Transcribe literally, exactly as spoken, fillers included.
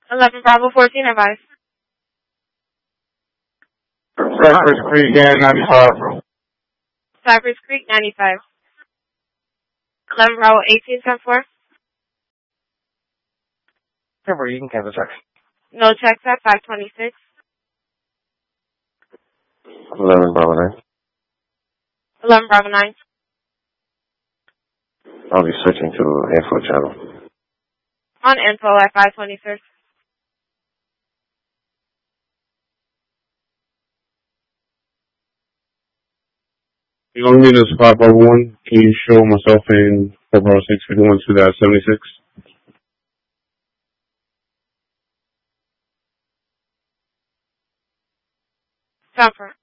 eleven Bravo fourteen, advice. Cypress Creek, ninety-five. Cypress Creek, ninety-five. eleven Bravo eighteen, ten four. Remember, you can cancel checks. No checks at five twenty-six. eleven Bravo nine. eleven Bravo nine. I'll be switching to info channel. On info at five twenty-six. You want me to five Bravo one? Can you show myself in four Bravo six fifty-one to that seventy-six? Comfort.